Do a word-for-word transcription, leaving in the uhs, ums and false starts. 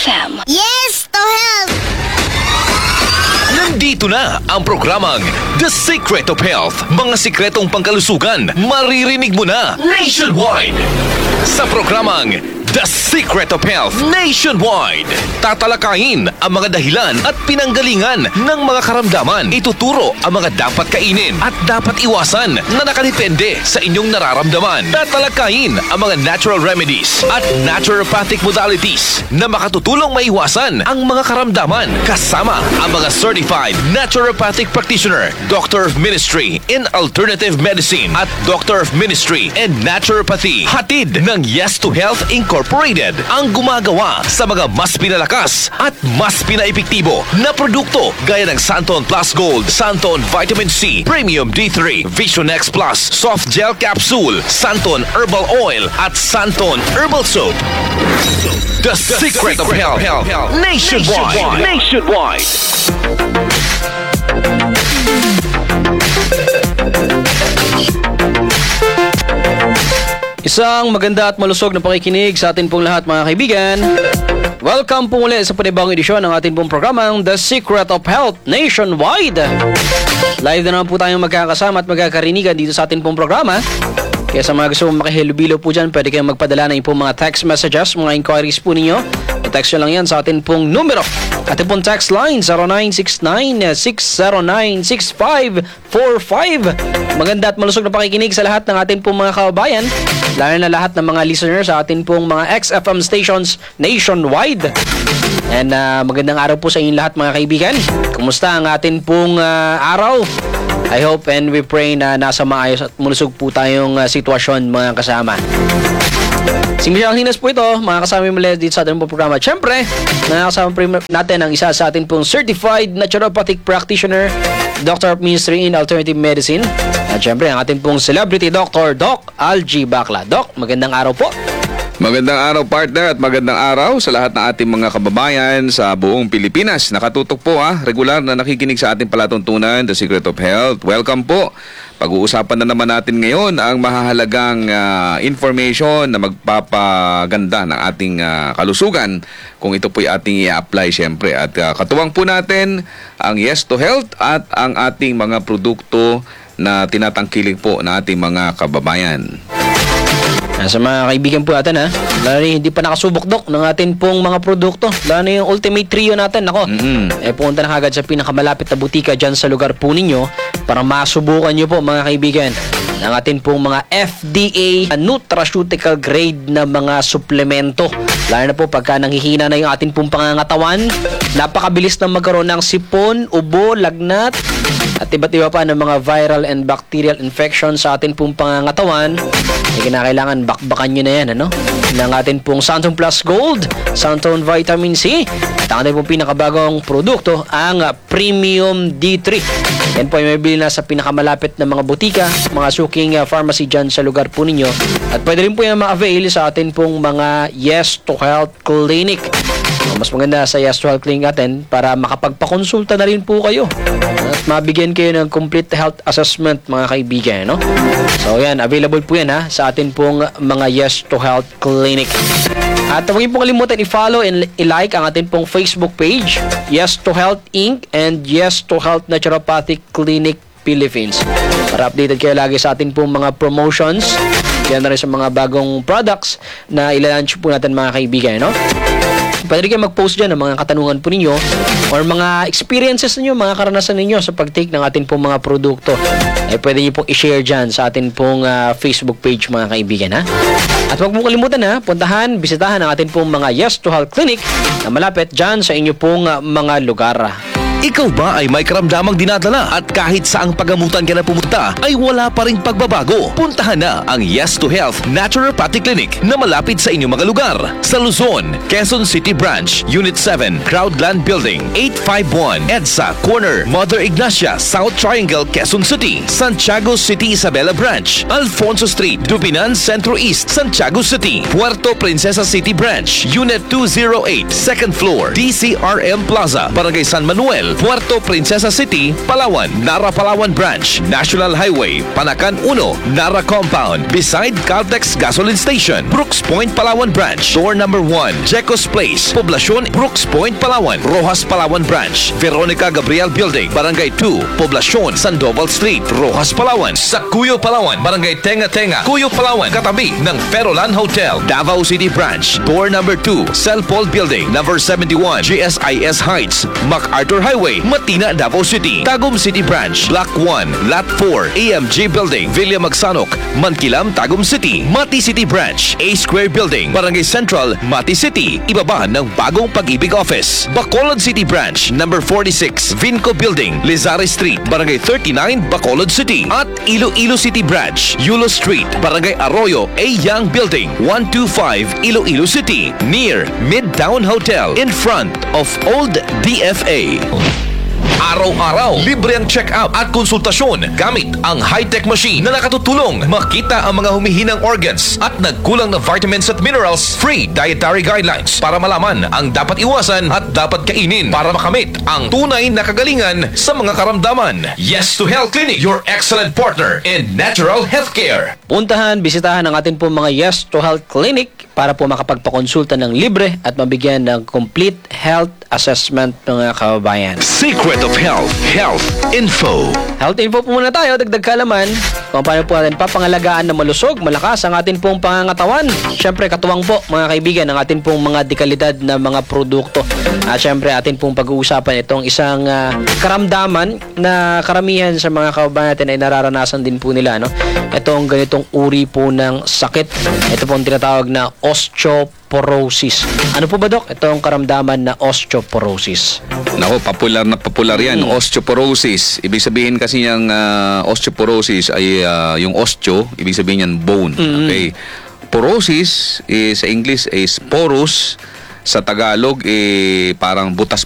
F M. Yes to health! Nandito na ang programang The Secret of Health. Mga sikretong pangkalusugan, maririnig mo na nationwide. Sa programang The Secret of Health Nationwide, tatalakayin ang mga dahilan at pinanggalingan ng mga karamdaman. Ituturo ang mga dapat kainin at dapat iwasan na nakadepende sa inyong nararamdaman. Tatalakayin ang mga natural remedies at naturopathic modalities na makatutulong maiwasan ang mga karamdaman. Kasama ang mga certified naturopathic practitioner, Doctor of Ministry in Alternative Medicine at Doctor of Ministry in Naturopathy. Hatid ng Yes to Health Incorporated. Incorporated ang gumagawa sa mga mas pinalakas at mas pinaepektibo na produkto gaya ng Santon Plus Gold, Santon Vitamin C, Premium D three, Vision X Plus, Soft Gel Capsule, Santon Herbal Oil at Santon Herbal Soap. The, The Secret, Secret of Health, health, health. Nationwide. Nationwide. Isang maganda at malusog na pakikinig sa atin pong lahat, mga kaibigan. Welcome po muli sa panibagong edisyon ng ating pong programang The Secret of Health Nationwide. Live na naman po tayong magkakasama at magkakarinigan dito sa ating pong programa. Kaya sa mga gusto mong makihilubilo po dyan, pwede kayong magpadala ng pong mga text messages, mga inquiries po ninyo. I-text nyo lang yan sa ating pong numero. Ating pong text line, zero nine six nine, six zero nine, six five four five. Maganda at malusog na pakikinig sa lahat ng ating pong mga kababayan, lalo na lahat ng mga listeners sa ating pong mga X F M stations nationwide. And uh, magandang araw po sa inyong lahat, mga kaibigan. Kumusta ang ating pong uh, araw? I hope and we pray na nasa maayos at malusog po tayong uh, sitwasyon, mga kasama. Si Michelle Hinas po ito, mga kasama muli dito sa ating pong programa. Siyempre, nakakasama natin ang isa sa ating pong certified naturopathic practitioner, Doctor of Ministry in Alternative Medicine. At siyempre, ang ating pong celebrity doctor, Doc Algie Bacla. Doc, magandang araw po. Magandang araw, partner, at magandang araw sa lahat ng ating mga kababayan sa buong Pilipinas. Nakatutok po ha, regular na nakikinig sa ating palatuntunan, The Secret of Health. Welcome po. Pag-uusapan na naman natin ngayon ang mahahalagang uh, information na magpapaganda ng ating uh, kalusugan kung ito po'y ating i-apply syempre. At uh, katuwang po natin ang Yes to Health at ang ating mga produkto na tinatangkilik po ng ating mga kababayan. Sa mga kaibigan po natin ha, lalo na hindi pa nakasubok, Dok, ng atin pong mga produkto, lalo na yung Ultimate Trio natin. Ako, mm-hmm. eh pumunta na kagad sa pinakamalapit na butika dyan sa lugar po ninyo para masubukan nyo po, mga kaibigan, ng atin pong mga F D A nutraceutical grade na mga suplemento. Lalo na po pagka nanghihina na yung atin pong pangangatawan, napakabilis na magkaroon ng sipon, ubo, lagnat, at iba't iba pa ng mga viral and bacterial infections sa atin pong pangangatawan. Eh, kinakailangan bakbakan nyo na yan, ano? Ng atin pong Santon Plus Gold, Santon Vitamin C, at ang atin pong pinakabagong produkto, ang Premium D three. Yan po ay may bili na sa pinakamalapit na mga butika, mga suking uh, pharmacy dyan sa lugar po ninyo. At pwede rin po yan ma-avail sa atin pong mga Yes to Health Clinic. Mas maganda sa Yes to Health Clinic natin para makapagpakonsulta na rin po kayo at mabigyan kayo ng complete health assessment, mga kaibigan, no? So yan, available po yan ha sa atin pong mga Yes to Health Clinic. At huwag niyo pong kalimutan i-follow and i-like ang atin pong Facebook page, Yes to Health Incorporated and Yes to Health Naturopathic Clinic Philippines, para updated kayo lagi sa atin pong mga promotions, yan na rin sa mga bagong products na ilalunch po natin, mga kaibigan, no? Pwede rin kayo mag-post dyan ng mga katanungan po ninyo or mga experiences ninyo, mga karanasan ninyo sa pag-take ng atin pong mga produkto. Eh, pwede nyo pong i-share dyan sa atin pong uh, Facebook page, mga kaibigan, ha? At huwag mong kalimutan, ha? Puntahan, bisitahan ang atin pong mga Yes to Health Clinic na malapit dyan sa inyo pong uh, mga lugar. Ikaw ba ay may karamdamang dinadala at kahit saang pagamutan ka na pumunta ay wala pa ring pagbabago? Puntahan na ang Yes to Health Naturopathic Clinic na malapit sa inyong mga lugar. Sa Luzon, Quezon City Branch, Unit seven, Crowdland Building, eight five one, EDSA Corner, Mother Ignacia, South Triangle, Quezon City. Santiago City Isabela Branch, Alfonso Street, Dubinan Centro East, Santiago City. Puerto Princesa City Branch, Unit two oh eight, second floor, D C R M Plaza, Barangay San Manuel, Mall, Puerto Princesa City, Palawan, Nara Palawan Branch, National Highway, Panakan one, Nara Compound, beside Caltex Gasoline Station, Brooks Point, Palawan Branch, Door number one, Jecos Place, Poblacion, Brooks Point, Palawan, Rojas Palawan Branch, Veronica Gabriel Building, Barangay two, Poblacion, Sandoval Street, Rojas Palawan, sa Cuyo Palawan, Barangay Tenga Tenga, Cuyo Palawan, katabi ng Ferolan Hotel, Davao City Branch, Door number two, Celpol Building, number seventy-one, G S I S Heights, MacArthur Highway, Matina, Davao City, Tagum City Branch, Block one, Lot four, A M G Building, Villa Magsanok, Mankilam, Tagum City, Mati City Branch, A Square Building, Barangay Central, Mati City, ibaba ng Bagong Pag-ibig Office, Bacolod City Branch, number forty-six, Vinco Building, Lizare Street, Barangay thirty-nine, Bacolod City, at Iloilo City Branch, Yulo Street, Barangay Arroyo, A Young Building, one twenty-five, Iloilo City, near Midtown Hotel, in front of Old D F A. Araw-araw, libre ang check-up at konsultasyon gamit ang high-tech machine na nakatutulong makita ang mga humihinang organs at nagkulang na vitamins at minerals. Free dietary guidelines para malaman ang dapat iwasan at dapat kainin para makamit ang tunay na kagalingan sa mga karamdaman. Yes to Health Clinic, your excellent partner in natural healthcare. Puntahan, bisitahan ang atin po mga Yes to Health Clinic para po makapagpakonsulta ng libre at mabigyan ng complete health assessment mga kababayan. Secret of Health, Health Info. Health info po muna tayo, dagdag kalaman kung paano po natin papangalagaan na malusog, malakas ang atin pong pangangatawan. Siyempre, katuwang po mga kaibigan ang atin pong mga dekalidad na mga produkto. At siyempre, atin pong pag-uusapan itong isang uh, karamdaman na karamihan sa mga kababayan natin ay nararanasan din po nila. No? Itong ganitong uri po ng sakit. Ito pong tinatawag na osteoporosis. Ano po ba, Dok? Ito ang karamdaman na osteoporosis. Nako, popular na popular yan. Hmm. Osteoporosis. Ibig sabihin kasi yung uh, osteoporosis ay uh, yung osteo, ibig sabihin yan bone. Mm-hmm. Okay. Porosis is, sa English is porous. Sa Tagalog, eh, parang butas